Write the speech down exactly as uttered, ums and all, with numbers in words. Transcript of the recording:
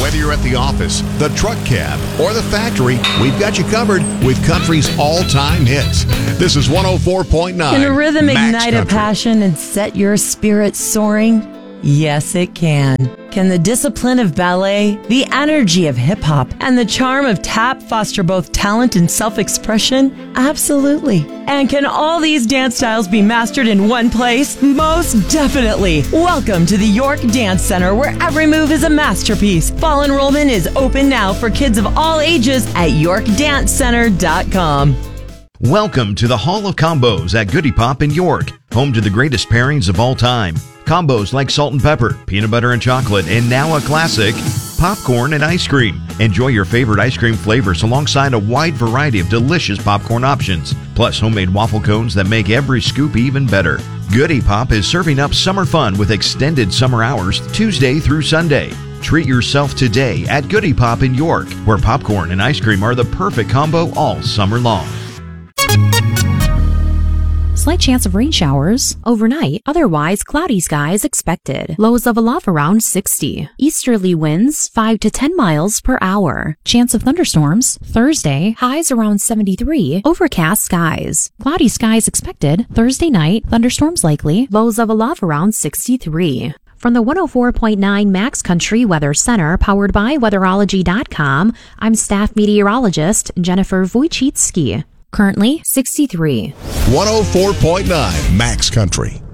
Whether you're at the office, the truck cab, or the factory, we've got you covered with country's all-time hits. This is one oh four point nine. Can a rhythm Max ignite Country. a passion and set your spirit soaring? Yes, it can. Can the discipline of ballet, the energy of hip-hop, and the charm of tap foster both talent and self-expression? Absolutely. And can all these dance styles be mastered in one place? Most definitely. Welcome to the York Dance Center, where every move is a masterpiece. Fall enrollment is open now for kids of all ages at york dance center dot com. Welcome to the Hall of Combos at Goody Pop in York, home to the greatest pairings of all time. Combos like salt and pepper, peanut butter and chocolate, and now a classic, popcorn and ice cream. Enjoy your favorite ice cream flavors alongside a wide variety of delicious popcorn options, plus homemade waffle cones that make every scoop even better. Goody Pop is serving up summer fun with extended summer hours Tuesday through Sunday. Treat yourself today at Goody Pop in York, where popcorn and ice cream are the perfect combo all summer long. Slight chance of rain showers overnight, otherwise cloudy skies expected. Lows of a love around sixty. Easterly winds five to ten miles per hour. Chance of thunderstorms Thursday, highs around seventy-three. Overcast skies. Cloudy skies expected Thursday night, thunderstorms likely. Lows of a love around sixty-three. From the one oh four point nine Max Country Weather Center, powered by weatherology dot com, I'm staff meteorologist Jennifer Wojcicki. Currently sixty-three. one oh four point nine Max Country.